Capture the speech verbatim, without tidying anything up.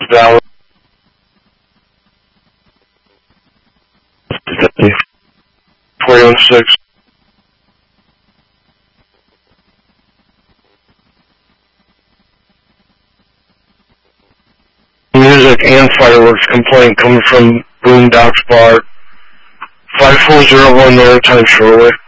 Valley. four one six. Music and fireworks complaint coming from Boondocks Bar. five four zero one Maritime Shoreway.